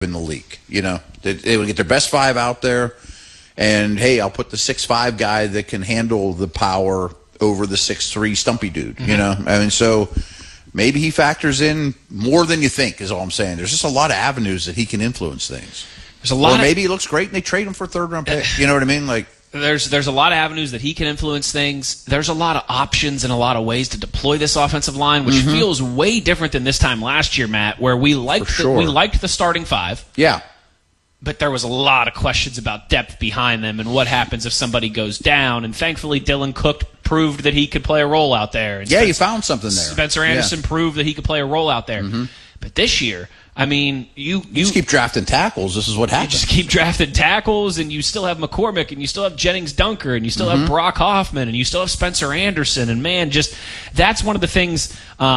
in the league. They would get their best 5 out there, and hey, I'll put the 6'5" guy that can handle the power over the 6'3" stumpy dude. So maybe he factors in more than you think. Is all I'm saying. There's just a lot of avenues that he can influence things. There's a lot. Or maybe he looks great and they trade him for a 3rd-round pick. You know what I mean? Like. There's a lot of avenues that he can influence things. There's a lot of options and a lot of ways to deploy this offensive line, which feels way different than this time last year, Matt, where we liked the starting 5. Yeah. But there was a lot of questions about depth behind them and what happens if somebody goes down. And thankfully, Dylan Cook proved that he could play a role out there. And you found something there. Spencer Anderson proved that he could play a role out there. But this year, I mean, you just keep drafting tackles. This is what happens. You just keep drafting tackles, and you still have McCormick, and you still have Jennings Dunker, and you still have Brock Hoffman, and you still have Spencer Anderson. And, man, that's one of the things,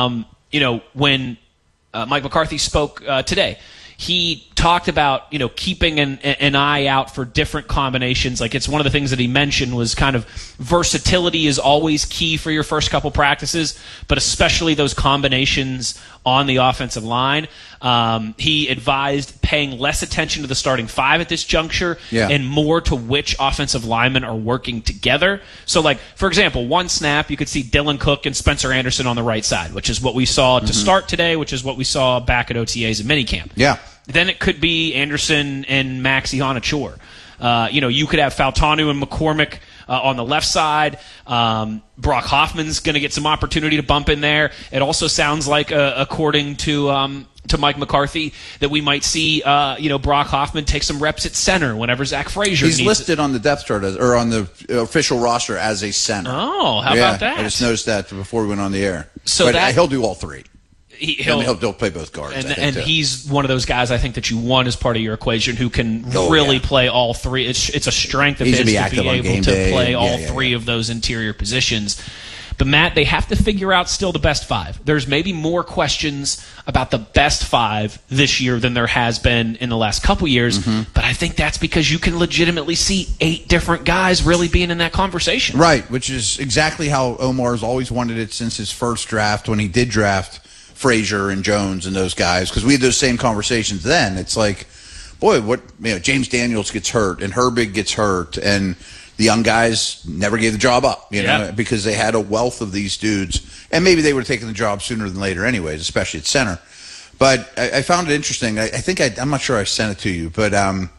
when Mike McCarthy spoke today. He talked about, keeping an eye out for different combinations. Like, it's one of the things that he mentioned was kind of versatility is always key for your first couple practices, but especially those combinations on the offensive line. He advised paying less attention to the starting 5 at this juncture and more to which offensive linemen are working together. So, like, for example, one snap, you could see Dylan Cook and Spencer Anderson on the right side, which is what we saw to start today, which is what we saw back at OTAs and minicamp. Yeah. Then it could be Anderson and Maxi Honachor. You could have Fautanu and McCormick on the left side. Brock Hoffman's going to get some opportunity to bump in there. It also sounds like, according to Mike McCarthy, that we might see Brock Hoffman take some reps at center whenever Zach Frazier He's listed on the depth chart or on the official roster as a center. Oh, how about that? I just noticed that before we went on the air. So but he'll do all 3. He'll play both guards. And he's one of those guys I think that you want as part of your equation who can really play all 3. It's a strength of his to be able to play all 3 of those interior positions. But, Matt, they have to figure out still the best 5. There's maybe more questions about the best 5 this year than there has been in the last couple years. But I think that's because you can legitimately see 8 different guys really being in that conversation. Right, which is exactly how Omar's always wanted it since his first draft when he did draft Frazier and Jones and those guys, because we had those same conversations then. It's like, boy, James Daniels gets hurt and Herbig gets hurt, and the young guys never gave the job up, because they had a wealth of these dudes, and maybe they would have taken the job sooner than later anyways, especially at center. But I found it interesting. I'm not sure I sent it to you, but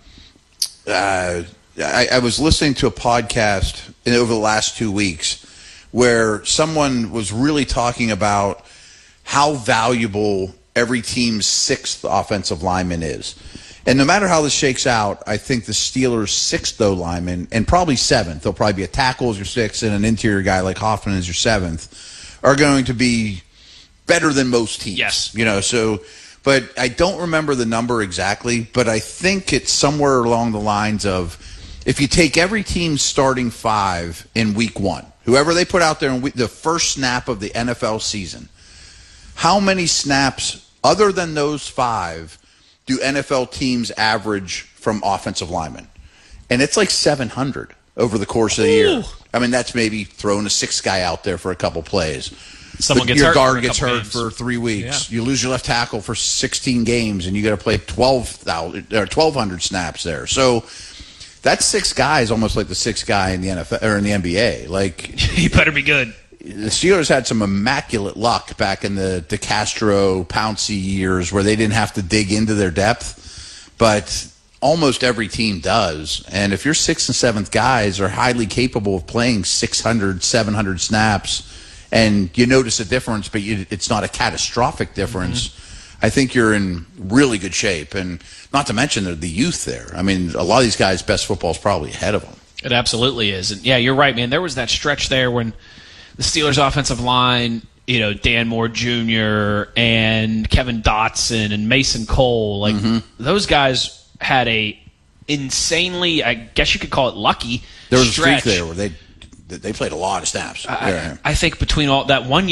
I was listening to a podcast over the last 2 weeks where someone was really talking about how valuable every team's 6th offensive lineman is. And no matter how this shakes out, I think the Steelers' 6th, though, lineman, and probably 7th, they'll probably be a tackle as your 6th and an interior guy like Hoffman as your 7th, are going to be better than most teams. Yes. But I don't remember the number exactly, but I think it's somewhere along the lines of if you take every team's starting 5 in week 1, whoever they put out there in the first snap of the NFL season, how many snaps other than those 5 do NFL teams average from offensive linemen? And it's like 700 over the course of the year. I mean, that's maybe throwing a 6th guy out there for a couple plays. Your guard gets hurt for 3 weeks. Yeah. You lose your left tackle for 16 games, and you got to play 1,200 snaps there. So that's 6 guys, almost like the 6th guy in the NFL or in the NBA. Like, he better be good. The Steelers had some immaculate luck back in the DeCastro, Pouncey years where they didn't have to dig into their depth, but almost every team does. And if your 6th and 7th guys are highly capable of playing 600, 700 snaps, and you notice a difference, but it's not a catastrophic difference, I think you're in really good shape. And not to mention the youth there. I mean, a lot of these guys' best football is probably ahead of them. It absolutely is. And, yeah, you're right, man. There was that stretch there when the Steelers' offensive line, Dan Moore Jr. and Kevin Dotson and Mason Cole, those guys had a insanely, I guess you could call it lucky, there was stretch. a streak there where they played a lot of snaps. I think between all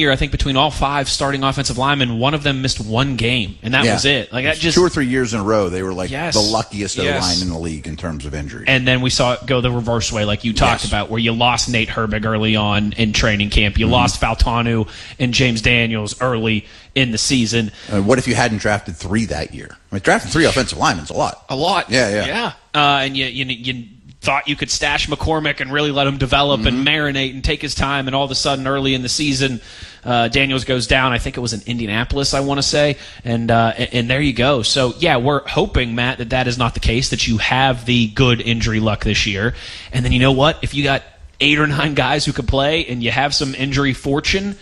5 starting offensive linemen, one of them missed one game, and that was it. Like that, just 2 or 3 years in a row, they were like the luckiest O-line in the league in terms of injuries. And then we saw it go the reverse way, like you talked about, where you lost Nate Herbig early on in training camp. You lost Faltanu and James Daniels early in the season. What if you hadn't drafted 3 that year? I mean, drafting 3 offensive linemen is a lot. Yeah. And you thought you could stash McCormick and really let him develop and marinate and take his time, and all of a sudden early in the season Daniels goes down. I think it was in Indianapolis, I want to say, and there you go. So yeah, we're hoping, Matt, that is not the case, that you have the good injury luck this year. And then you know what, if you got 8 or 9 guys who could play and you have some injury fortune,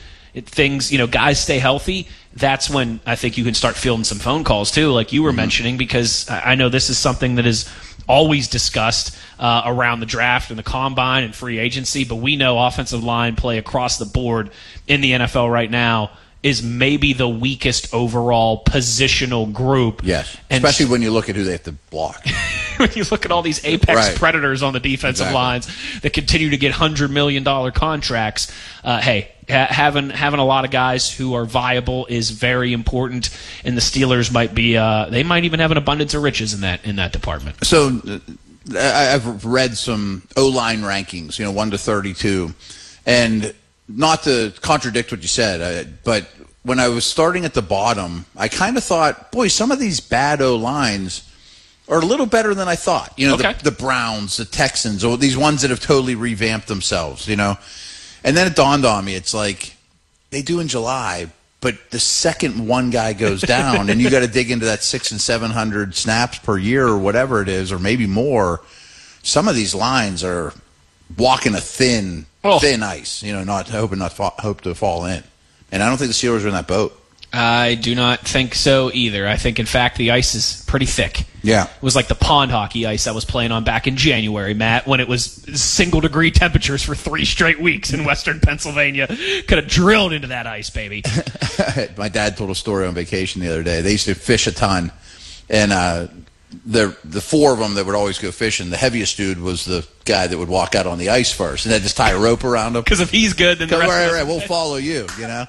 guys stay healthy, that's when I think you can start fielding some phone calls too, like you were mentioning, because I know this is something that is always discussed around the draft and the combine and free agency, but we know offensive line play across the board in the NFL right now is maybe the weakest overall positional group. Yes, especially when you look at who they have to block. When you look at all these apex predators on the defensive lines that continue to get $100 million contracts, having a lot of guys who are viable is very important, and the Steelers might be they might even have an abundance of riches in that department. So I've read some O-line rankings, 1 to 32, and not to contradict what you said, but when I was starting at the bottom, I kind of thought, boy, some of these bad O-lines are a little better than I thought. The Browns, the Texans, or these ones that have totally revamped themselves, And then it dawned on me, it's like they do in July, but the second one guy goes down and you got to dig into that 600 and 700 snaps per year or whatever it is, or maybe more. Some of these lines are walking a thin ice, hope to fall in. And I don't think the Steelers are in that boat. I do not think so either. I think, in fact, the ice is pretty thick. Yeah. It was like the pond hockey ice I was playing on back in January, Matt, when it was single-degree temperatures for 3 straight weeks in western Pennsylvania. Could have drilled into that ice, baby. My dad told a story on vacation the other day. They used to fish a ton, and the 4 of them that would always go fishing, the heaviest dude was the guy that would walk out on the ice first, and then just tie a rope around him. Because if he's good, then the rest of us... we'll follow you,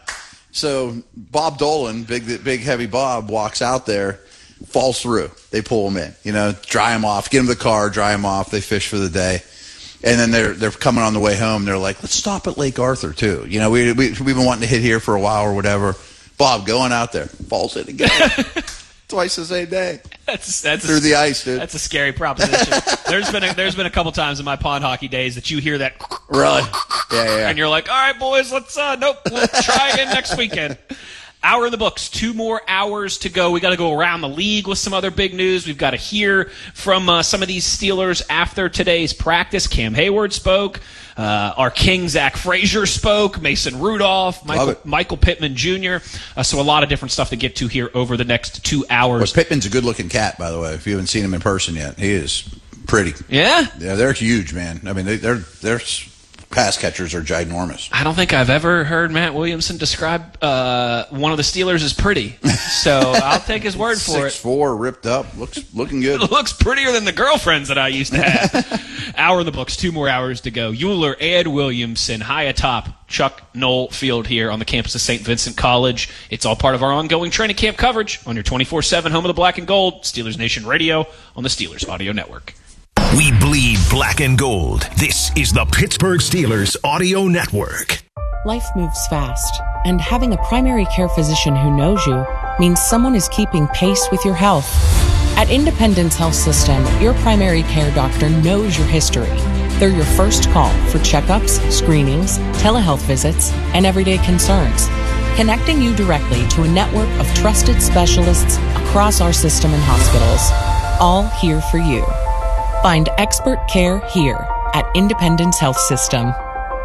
So Bob Dolan, big heavy Bob, walks out there, falls through. They pull him in, dry him off, get him the car, dry him off. They fish for the day, and then they're coming on the way home. They're like, let's stop at Lake Arthur too. We've been wanting to hit here for a while or whatever. Bob going out there, falls in again. Twice the same day. That's through the ice, dude. That's a scary proposition. There's been a couple times in my pond hockey days that you hear that. Really? Yeah. And you're like, all right, boys, let's nope, we'll try again next weekend. Hour in the books. 2 more hours to go. We got to go around the league with some other big news. We've got to hear from some of these Steelers after today's practice. Cam Hayward spoke. Our king, Zach Frazier, spoke. Mason Rudolph, Michael Pittman Jr. So a lot of different stuff to get to here over the next 2 hours. Well, Pittman's a good-looking cat, by the way, if you haven't seen him in person yet. He is pretty. Yeah? Yeah, they're huge, man. I mean, they're pass catchers are ginormous. I don't think I've ever heard Matt Williamson describe one of the Steelers as pretty. So I'll take his word for it. 6'4", ripped up, looking good. Looks prettier than the girlfriends that I used to have. Hour in the books, 2 more hours to go. Euler, Ed Williamson, high atop Chuck Knoll Field here on the campus of St. Vincent College. It's all part of our ongoing training camp coverage on your 24/7 home of the black and gold, Steelers Nation Radio on the Steelers Audio Network. We bleed black and gold. This is the Pittsburgh Steelers Audio Network. Life moves fast, and having a primary care physician who knows you means someone is keeping pace with your health. At Independence Health System, your primary care doctor knows your history. They're your first call for checkups, screenings, telehealth visits, and everyday concerns, connecting you directly to a network of trusted specialists across our system and hospitals, all here for you. Find expert care here at Independence Health System.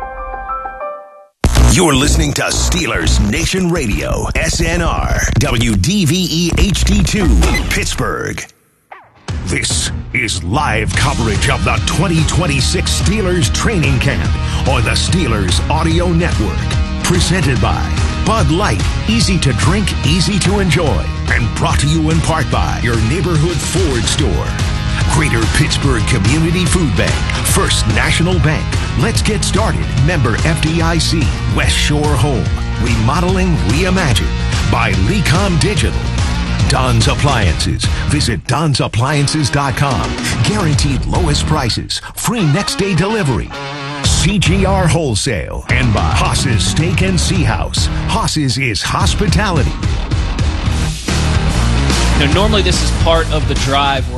You're listening to Steelers Nation Radio, SNR, WDVE HD2, Pittsburgh. This is live coverage of the 2026 Steelers training camp on the Steelers Audio Network. Presented by Bud Light, easy to drink, easy to enjoy. And brought to you in part by your neighborhood Ford store. Greater Pittsburgh Community Food Bank, First National Bank, Let's get started. Member FDIC, West Shore Home. Remodeling reimagined by Lecom Digital. Don's Appliances. Visit Don'sAppliances.com. Guaranteed lowest prices. Free next day delivery. CGR Wholesale. And by Haas's Steak and Sea House. Haas's is hospitality. Now, normally this is part of the drive where